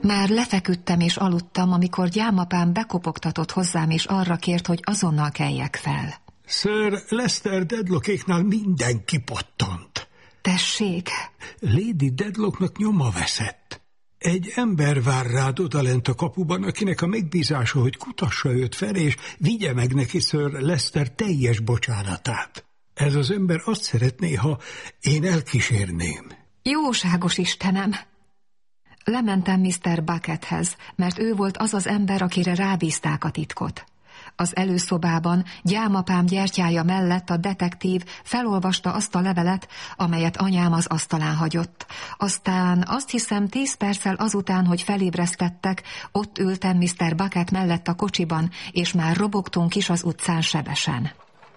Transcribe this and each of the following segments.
Már lefeküdtem és aludtam, amikor gyámapám bekopogtatott hozzám, és arra kért, hogy azonnal keljek fel. Sir Lester Dedlockéknál minden kipattant. Tessék? Lady Dedlocknak nyoma veszett. Egy ember vár rád odalent a kapuban, akinek a megbízása, hogy kutassa őt fel, és vigye meg neki Sir Lester teljes bocsánatát. Ez az ember azt szeretné, ha én elkísérném. Jóságos Istenem! Lementem Mr. Buckethez, mert ő volt az az ember, akire rábízták a titkot. Az előszobában, gyámapám gyertyája mellett a detektív felolvasta azt a levelet, amelyet anyám az asztalán hagyott. Aztán azt hiszem 10 perccel azután, hogy felébresztettek, ott ültem Mr. Bucket mellett a kocsiban, és már robogtunk is az utcán sebesen.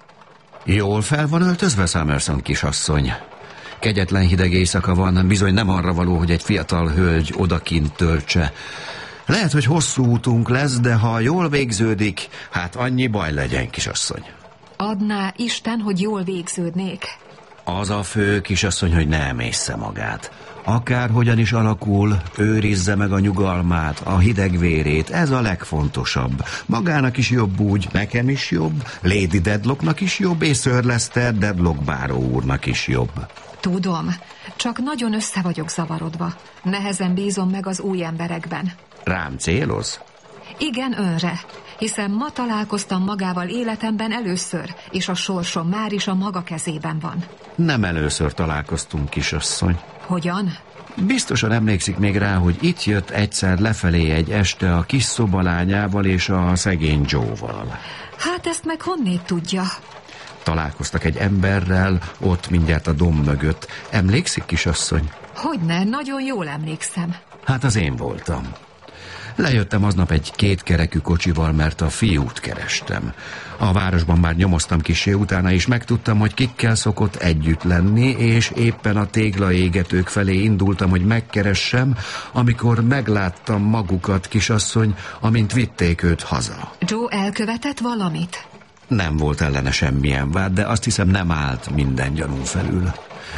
Jól fel van öltözve, Summerson kisasszony? Kegyetlen hideg éjszaka van, bizony nem arra való, hogy egy fiatal hölgy odakint töltse. Lehet, hogy hosszú útunk lesz, de ha jól végződik, hát annyi baj legyen, kisasszony. Adná Isten, hogy jól végződnék. Az a fő, kisasszony, hogy ne emészze magát. Akárhogyan is alakul, őrizze meg a nyugalmát, a hideg vérét, ez a legfontosabb. Magának is jobb úgy, nekem is jobb, Lady Dedlocknak is jobb, és Sir Lester Dedlock báró úrnak is jobb. Tudom, csak nagyon össze vagyok zavarodva. Nehezen bízom meg az új emberekben. Rám céloz? Igen, önre, hiszen ma találkoztam magával életemben először, és a sorsom már is a maga kezében van. Nem először találkoztunk, kisasszony. Hogyan? Biztosan emlékszik még rá, hogy itt jött egyszer lefelé egy este a kis szobalányával és a szegény Joe-val. Hát ezt meg honnét tudja? Találkoztak egy emberrel, ott mindjárt a domb mögött. Emlékszik, kisasszony? Hogyne, nagyon jól emlékszem. Hát az én voltam. Lejöttem aznap egy kétkerekű kocsival, mert a fiút kerestem. A városban már nyomoztam kissé utána, és megtudtam, hogy kikkel szokott együtt lenni, és éppen a téglaégetők felé indultam, hogy megkeressem, amikor megláttam magukat, kisasszony, amint vitték őt haza. Joe elkövetett valamit? Nem volt ellene semmilyen vád, de azt hiszem nem állt minden gyanún felül.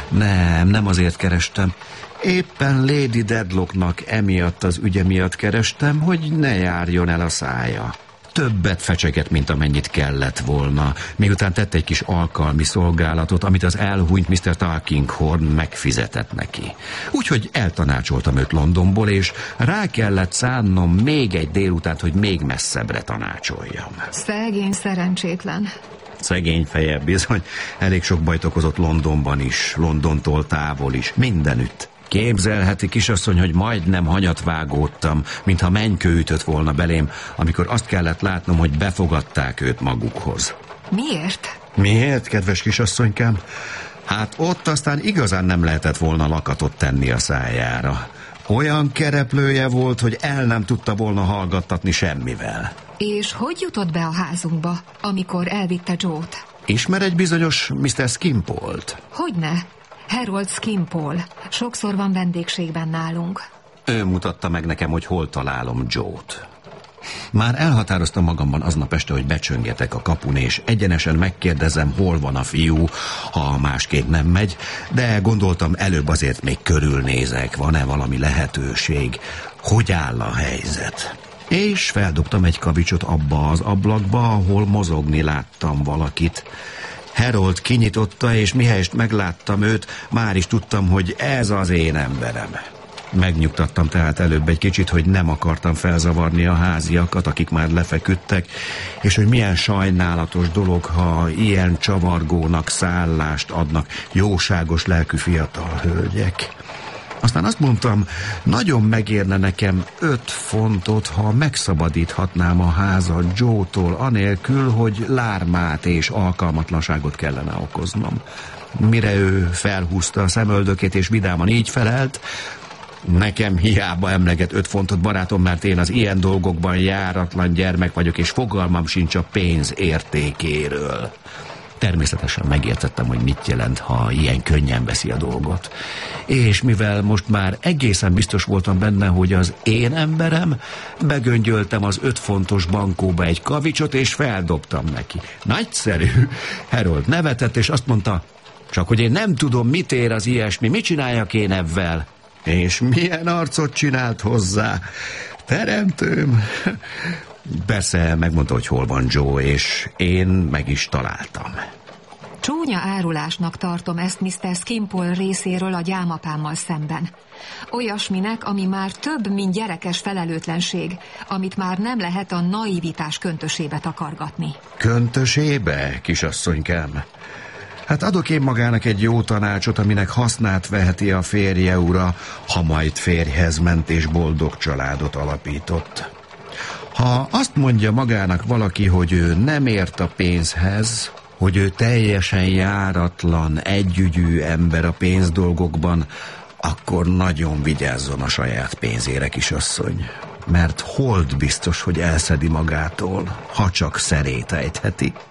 Nem azért kerestem. Éppen Lady Dedlocknak emiatt az ügye miatt kerestem, hogy ne járjon el a szája. Többet fecsegett, mint amennyit kellett volna, miután tett egy kis alkalmi szolgálatot, amit az elhunyt Mr. Tulkinghorn megfizetett neki. Úgyhogy eltanácsoltam őt Londonból, és rá kellett szánnom még egy délutánt, hogy még messzebbre tanácsoljam. Szegény szerencsétlen. Szegény feje bizony, elég sok bajt okozott Londonban is, Londontól távol is, mindenütt. Képzelheti, kisasszony, hogy majdnem hanyat vágódtam, mintha mennykő ütött volna belém, amikor azt kellett látnom, hogy befogadták őt magukhoz. Miért? Miért, kedves kisasszonykám? Hát ott aztán igazán nem lehetett volna lakatot tenni a szájára. Olyan kereplője volt, hogy el nem tudta volna hallgattatni semmivel. És hogy jutott be a házunkba, amikor elvitte Joe-t? Ismer egy bizonyos Mr. Skimpolt? Hogyne? Harold Skimpole. Sokszor van vendégségben nálunk. Ő mutatta meg nekem, hogy hol találom Joe-t. Már elhatároztam magamban aznap este, hogy becsöngetek a kapun, és egyenesen megkérdezem, hol van a fiú, ha másképp nem megy, de gondoltam, előbb azért még körülnézek, van-e valami lehetőség, hogy áll a helyzet. És feldobtam egy kavicsot abba az ablakba, ahol mozogni láttam valakit. Harold kinyitotta, és mihelyest megláttam őt, már is tudtam, hogy ez az én emberem. Megnyugtattam tehát előbb egy kicsit, hogy nem akartam felzavarni a háziakat, akik már lefeküdtek, és hogy milyen sajnálatos dolog, ha ilyen csavargónak szállást adnak jóságos lelkű fiatal hölgyek. Aztán azt mondtam, nagyon megérne nekem 5 fontot, ha megszabadíthatnám a házat Joe-tól, anélkül, hogy lármát és alkalmatlanságot kellene okoznom. Mire ő felhúzta a szemöldökét, és vidáman így felelt: nekem hiába emleget 5 fontot, barátom, mert én az ilyen dolgokban járatlan gyermek vagyok, és fogalmam sincs a pénz értékéről. Természetesen megértettem, hogy mit jelent, ha ilyen könnyen veszi a dolgot. És mivel most már egészen biztos voltam benne, hogy az én emberem, begöngyöltem az 5 fontos bankóba egy kavicsot, és feldobtam neki. Nagyszerű! Harold nevetett, és azt mondta, csak hogy én nem tudom, mit ér az ilyesmi, mit csináljak én ebben? És milyen arcot csinált hozzá, teremtőm! Persze megmondta, hogy hol van Joe, és én meg is találtam. Csúnya árulásnak tartom ezt Mr. Skimpole részéről a gyámapámmal szemben. Olyasminek, ami már több, mint gyerekes felelőtlenség, amit már nem lehet a naivitás köntösébe takargatni. Köntösébe, kisasszonykám? Hát adok én magának egy jó tanácsot, aminek hasznát veheti a férje ura, ha majd férjhez ment és boldog családot alapított. Ha azt mondja magának valaki, hogy ő nem ért a pénzhez, hogy ő teljesen járatlan, együgyű ember a pénzdolgokban, akkor nagyon vigyázzon a saját pénzére, kisasszony. Mert hold biztos, hogy elszedi magától, ha csak szerét ejtheti.